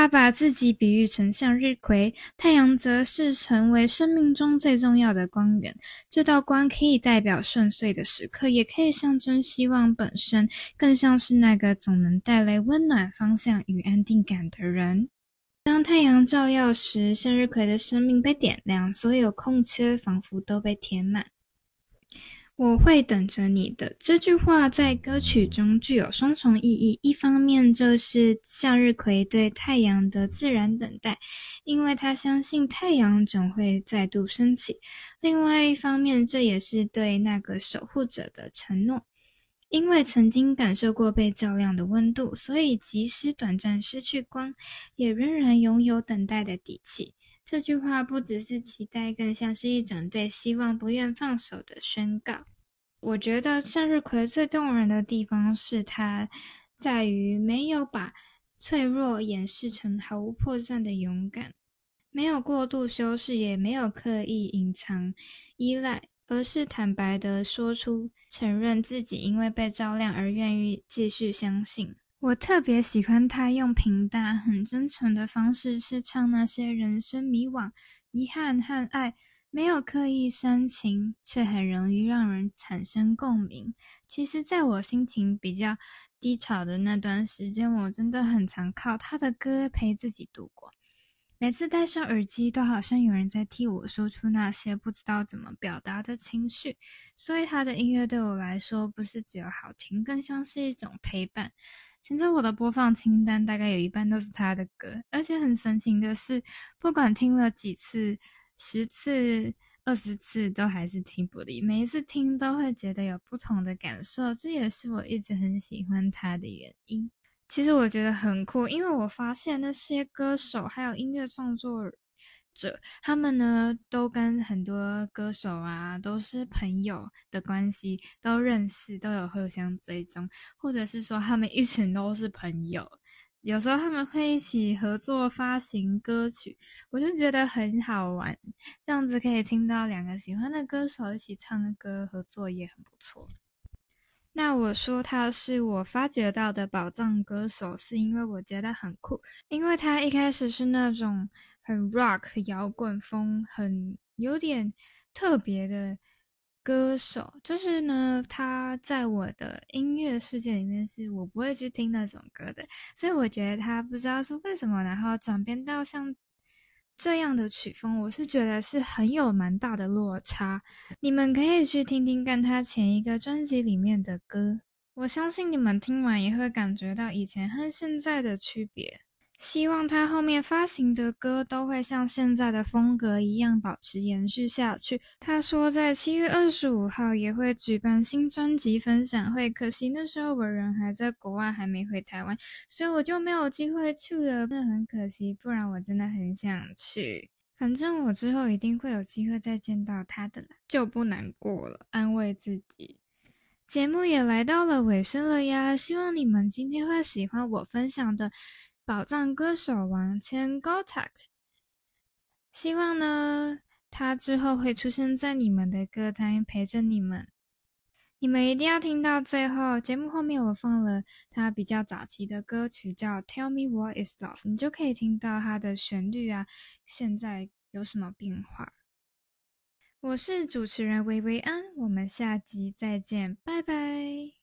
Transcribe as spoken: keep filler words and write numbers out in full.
他把自己比喻成向日葵，太阳则是成为生命中最重要的光源。这道光可以代表顺遂的时刻，也可以象征希望本身，更像是那个总能带来温暖、方向与安定感的人。当太阳照耀时，向日葵的生命被点亮，所有空缺仿佛都被填满。我会等着你的这句话在歌曲中具有双重意义，一方面这是向日葵对太阳的自然等待，因为他相信太阳总会再度升起；另外一方面这也是对那个守护者的承诺，因为曾经感受过被照亮的温度，所以即使短暂失去光，也仍然拥有等待的底气。这句话不只是期待，更像是一种对希望不愿放手的宣告。我觉得向日葵最动人的地方是它在于没有把脆弱掩饰成毫无破绽的勇敢，没有过度修饰，也没有刻意隐藏依赖，而是坦白地说出，承认自己因为被照亮而愿意继续相信。我特别喜欢他用平淡很真诚的方式去唱那些人生迷惘、遗憾和爱，没有刻意煽情，却很容易让人产生共鸣。其实在我心情比较低潮的那段时间，我真的很常靠他的歌陪自己度过。每次戴上耳机，都好像有人在替我说出那些不知道怎么表达的情绪，所以他的音乐对我来说不是只有好听，更像是一种陪伴。现在我的播放清单大概有一半都是他的歌，而且很神奇的是，不管听了几次、十次、二十次，都还是听不腻。每一次听都会觉得有不同的感受，这也是我一直很喜欢他的原因。其实我觉得很酷，因为我发现那些歌手还有音乐创作者，他们呢都跟很多歌手啊都是朋友的关系，都认识，都有互相追踪，或者是说他们一群都是朋友，有时候他们会一起合作发行歌曲，我就觉得很好玩，这样子可以听到两个喜欢的歌手一起唱歌合作也很不错。那我说他是我发掘到的宝藏歌手，是因为我觉得很酷，因为他一开始是那种很 rock 摇滚风，很有点特别的歌手，就是呢他在我的音乐世界里面是我不会去听那种歌的，所以我觉得他不知道是为什么，然后转变到像这样的曲风，我是觉得是很有蛮大的落差。你们可以去听听看他前一个专辑里面的歌，我相信你们听完也会感觉到以前和现在的区别。希望他后面发行的歌都会像现在的风格一样保持延续下去。他说在七月二十五号也会举办新专辑分享会，可惜那时候我人还在国外，还没回台湾，所以我就没有机会去了，那很可惜，不然我真的很想去。反正我之后一定会有机会再见到他的啦，就不难过了，安慰自己。节目也来到了尾声了呀，希望你们今天会喜欢我分享的宝藏歌手王千 Gotak， 希望呢他之后会出现在你们的歌单陪着你们，你们一定要听到最后。节目后面我放了他比较早期的歌曲叫 Tell Me What Is Love， 你就可以听到他的旋律啊现在有什么变化。我是主持人薇薇安，我们下集再见，拜拜。